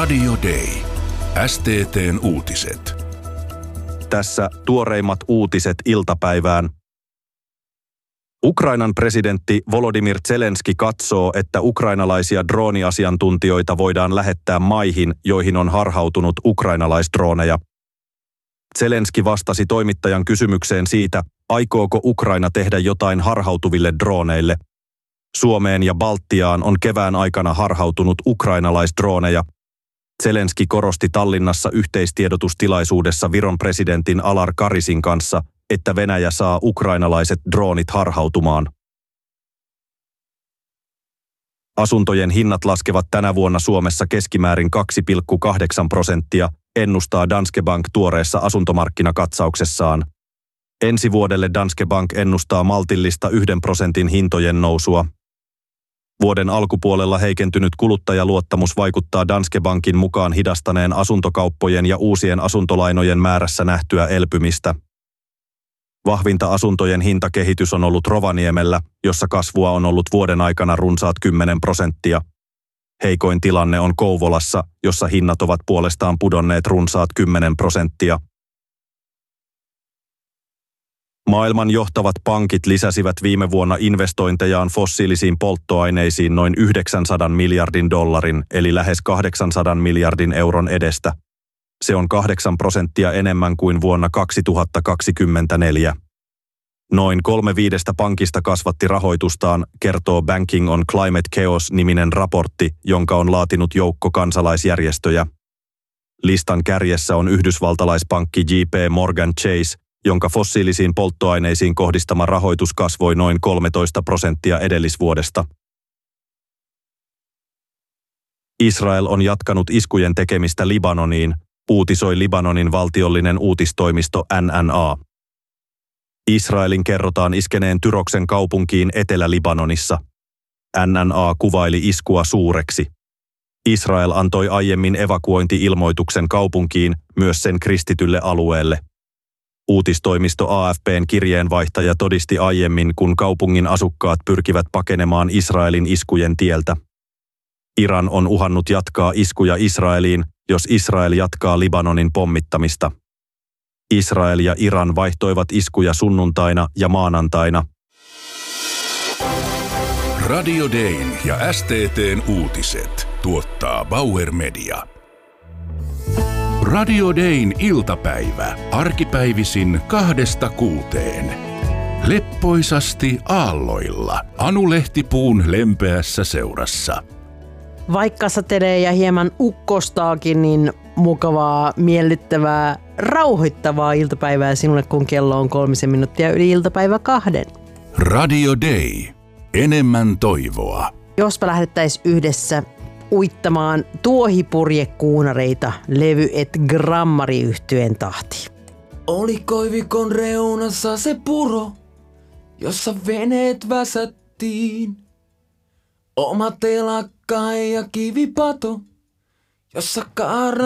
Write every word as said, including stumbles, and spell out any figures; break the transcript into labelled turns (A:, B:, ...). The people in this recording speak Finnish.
A: Radio Day. S T T:n uutiset.
B: Tässä tuoreimmat uutiset iltapäivään. Ukrainan presidentti Volodymyr Zelenski katsoo, että ukrainalaisia drooniasiantuntijoita voidaan lähettää maihin, joihin on harhautunut ukrainalaisdrooneja. Zelenski vastasi toimittajan kysymykseen siitä, aikooko Ukraina tehdä jotain harhautuville drooneille. Suomeen ja Baltiaan on kevään aikana harhautunut ukrainalaisdrooneja. Zelenski korosti Tallinnassa yhteistiedotustilaisuudessa Viron presidentin Alar Karisin kanssa, että Venäjä saa ukrainalaiset droonit harhautumaan. Asuntojen hinnat laskevat tänä vuonna Suomessa keskimäärin kaksi pilkku kahdeksan prosenttia, ennustaa Danske Bank tuoreessa asuntomarkkinakatsauksessaan. Ensi vuodelle Danske Bank ennustaa maltillista yhden prosentin hintojen nousua. Vuoden alkupuolella heikentynyt kuluttajaluottamus vaikuttaa Danske Bankin mukaan hidastaneen asuntokauppojen ja uusien asuntolainojen määrässä nähtyä elpymistä. Vahvinta asuntojen hintakehitys on ollut Rovaniemellä, jossa kasvua on ollut vuoden aikana runsaat kymmenen prosenttia. Heikoin tilanne on Kouvolassa, jossa hinnat ovat puolestaan pudonneet runsaat kymmenen prosenttia. Maailman johtavat pankit lisäsivät viime vuonna investointejaan fossiilisiin polttoaineisiin noin yhdeksänsadan miljardin dollarin, eli lähes kahdeksansadan miljardin euron edestä. Se on kahdeksan prosenttia enemmän kuin vuonna kaksituhattakaksikymmentäneljä. Noin kolme viidestä pankista kasvatti rahoitustaan, kertoo Banking on Climate Chaos-niminen raportti, jonka on laatinut joukko kansalaisjärjestöjä. Listan kärjessä on yhdysvaltalaispankki J P Morgan Chase, jonka fossiilisiin polttoaineisiin kohdistama rahoitus kasvoi noin kolmetoista prosenttia edellisvuodesta. Israel on jatkanut iskujen tekemistä Libanoniin, uutisoi Libanonin valtiollinen uutistoimisto N N A. Israelin kerrotaan iskeneen Tyroksen kaupunkiin Etelä-Libanonissa. N N A kuvaili iskua suureksi. Israel antoi aiemmin evakuointi-ilmoituksen kaupunkiin, myös sen kristitylle alueelle. Uutistoimisto A F P:n kirjeenvaihtaja todisti aiemmin, kun kaupungin asukkaat pyrkivät pakenemaan Israelin iskujen tieltä. Iran on uhannut jatkaa iskuja Israeliin, jos Israel jatkaa Libanonin pommittamista. Israel ja Iran vaihtoivat iskuja sunnuntaina ja maanantaina.
A: Radio Dayn ja S T T:n uutiset tuottaa Bauer Media. Radio Dayn iltapäivä, arkipäivisin kahdesta kuuteen. Leppoisasti aalloilla, Anu Lehtipuun lempeässä seurassa.
C: Vaikka satelee ja hieman ukkostaakin, niin mukavaa, miellyttävää, rauhoittavaa iltapäivää sinulle, kun kello on kolmisen minuuttia yli iltapäivä kahden.
A: Radio Day. Enemmän toivoa.
C: Jospa lähdettäisiin yhdessä uittamaan tuohipurjekuunareita levy et grammari-yhtyeen tahtiin.
D: Oli koivikon reunassa se puro, jossa veneet väsättiin. Oma telakka ja kivipato, jossa kaara